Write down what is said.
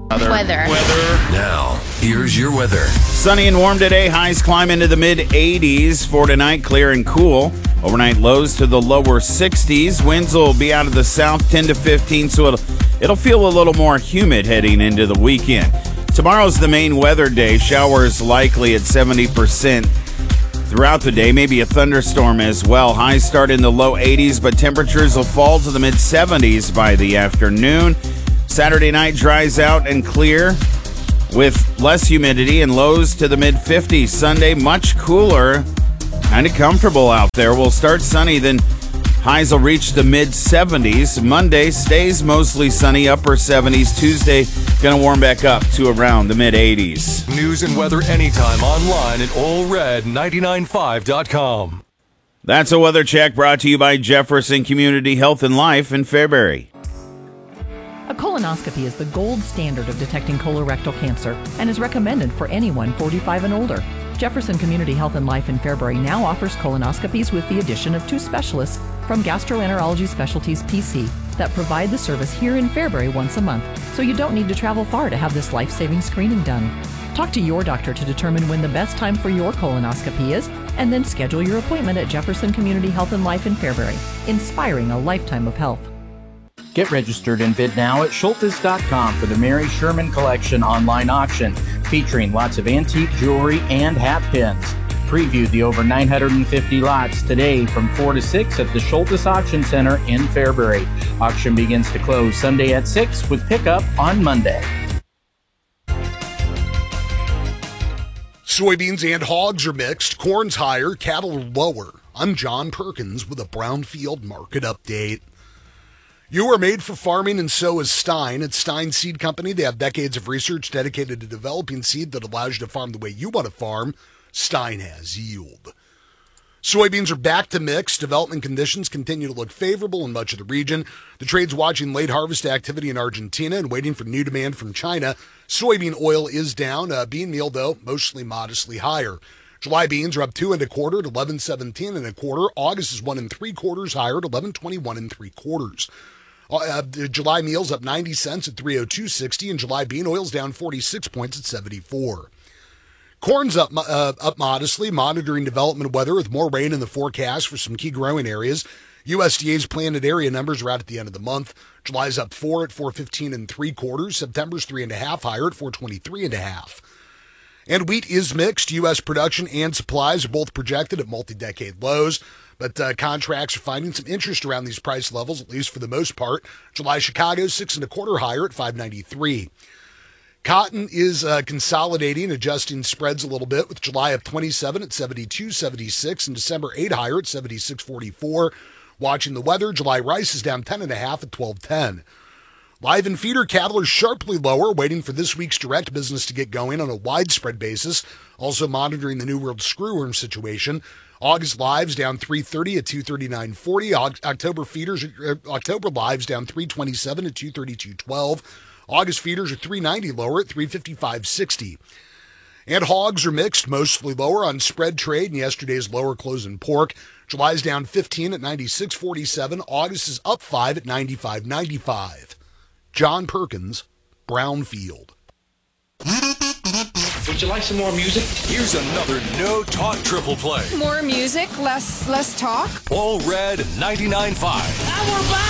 Weather. Now, here's your weather. Sunny and warm today. Highs climb into the mid-80s. For tonight, clear and cool. Overnight lows to the lower 60s. Winds will be out of the south 10 to 15, so it'll feel a little more humid heading into the weekend. Tomorrow's the main weather day. Showers likely at 70% throughout the day. Maybe a thunderstorm as well. Highs start in the low 80s, but temperatures will fall to the mid-70s by the afternoon. Saturday night dries out and clear with less humidity and lows to the mid-50s. Sunday, much cooler, kind of comfortable out there. We'll start sunny, then highs will reach the mid-70s. Monday stays mostly sunny, upper 70s. Tuesday, going to warm back up to around the mid-80s. News and weather anytime online at allred995.com. That's a weather check brought to you by Jefferson Community Health and Life in Fairbury. A colonoscopy is the gold standard of detecting colorectal cancer and is recommended for anyone 45 and older. Jefferson Community Health and Life in Fairbury now offers colonoscopies with the addition of 2 specialists from Gastroenterology Specialties PC that provide the service here in Fairbury once a month, so you don't need to travel far to have this life-saving screening done. Talk to your doctor to determine when the best time for your colonoscopy is, and then schedule your appointment at Jefferson Community Health and Life in Fairbury, inspiring a lifetime of health. Get registered and bid now at Schultes.com for the Mary Sherman Collection online auction, featuring lots of antique jewelry and hat pins. Preview the over 950 lots today from 4 to 6 at the Schultes Auction Center in Fairbury. Auction begins to close Sunday at 6 with pickup on Monday. Soybeans and hogs are mixed. Corn's higher, cattle are lower. I'm John Perkins with a Brownfield Market Update. You are made for farming, and so is Stein. At Stein Seed Company, they have decades of research dedicated to developing seed that allows you to farm the way you want to farm. Stein has yield. Soybeans are back to mix. Development conditions continue to look favorable in much of the region. The trade's watching late harvest activity in Argentina and waiting for new demand from China. Soybean oil is down. Bean meal, though, mostly modestly higher. July beans are up 2 1/4 at 11.17 1/4. August is 1 3/4 higher at 11.21 3/4. July meal's up 90 cents at 302.60, and July bean oil's down 46 points at 74. Corn's up modestly, monitoring development weather with more rain in the forecast for some key growing areas. USDA's planted area numbers are out at the end of the month. July's up 4 at 415 3/4. September's 3.5 higher at 423.5. And wheat is mixed. U.S. production and supplies are both projected at multi-decade lows, but contracts are finding some interest around these price levels, at least for the most part. July Chicago's 6 1/4 higher at 593. Cotton is consolidating, adjusting spreads a little bit, with July up 27 at 72.76 and December 8 higher at 76.44. Watching the weather, July rice is down 10 1/2 at 12.10. Live and feeder cattle are sharply lower, waiting for this week's direct business to get going on a widespread basis. Also monitoring the New World screwworm situation. August lives down 330 at 239.40. October lives down 327 at 232.12. August feeders are 390 lower at 355.60. And hogs are mixed, mostly lower on spread trade and yesterday's lower close in pork. July's down 15 at 96.47. August is up 5 at 95.95. John Perkins, Brownfield. Would you like some more music? Here's another No Talk Triple Play. More music, less talk. All Red 99.5.